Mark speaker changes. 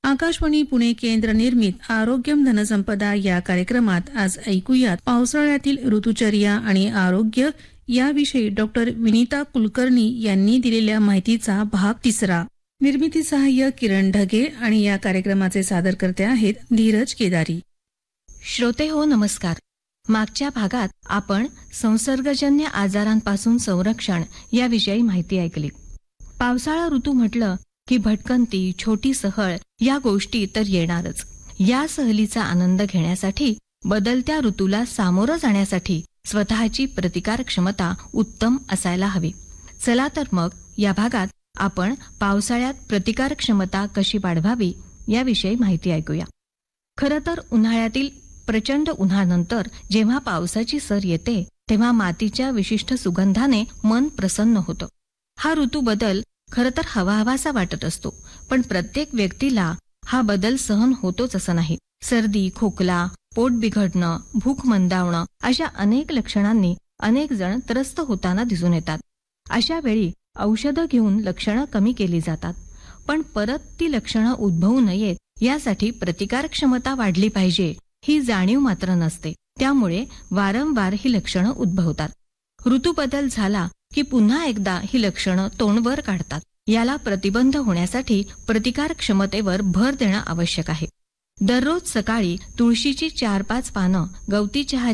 Speaker 1: आकाशवाणी पुणे केंद्र निर्मित आरोग्यम धनसंपदा या कार्यक्रमात आज ऐकूयात पावसाळ्यातील ऋतुचर्या आणि आरोग्य याविषयी डॉक्टर विनीता कुलकर्णी यांनी दिलेल्या माहितीचा भाग 3. निर्मिती सहाय्य किरण ढगे आणि या कार्यक्रमाचे सादरकर्ते आहेत धीरज केदारी.
Speaker 2: श्रोते हो, नमस्कार. मागच्या भागात आपण संसर्गजन्य आजारांपासून संरक्षण याविषयी माहिती ऐकली. पावसाळा ऋतू म्हटलं की भटकंती, छोटी सहल या गोष्टी तर येणारच. या सहलीचा आनंद घेण्यासाठी, बदलत्या ऋतूला सामोरं जाण्यासाठी स्वतःची प्रतिकार क्षमता उत्तम असायला हवी. चला तर मग या भागात आपण पावसाळ्यात प्रतिकार क्षमता कशी वाढवावी याविषयी माहिती ऐकूया. खरं तर उन्हाळ्यातील प्रचंड उन्हानंतर जेव्हा पावसाची सर येते तेव्हा मातीच्या विशिष्ट सुगंधाने मन प्रसन्न होतं. हा ऋतू बदल खरं तर हवाहवासा वाटत असतो, पण प्रत्येक व्यक्तीला हा बदल सहन होतोच असं नाही. सर्दी, खोकला, पोट बिघडणं, भूक मंदावणं अशा अनेक लक्षणांनी अनेक जण त्रस्त होताना दिसून येतात. अशा वेळी औषधं घेऊन लक्षणं कमी केली जातात, पण परत ती लक्षणं उद्भवू नयेत यासाठी प्रतिकार क्षमता वाढली पाहिजे ही जाणीव मात्र नसते. त्यामुळे वारंवार ही लक्षणं उद्भवतात. ऋतू बदल झाला की पुन्हा एकदा ही लक्षणं तोंडवर काढतात. याला प्रतिबंध होण्यासाठी प्रतिकार क्षमतेवर भर देणं आवश्यक आहे. दररोज सकाळी तुळशीची 4-5 पानं, गवती चहा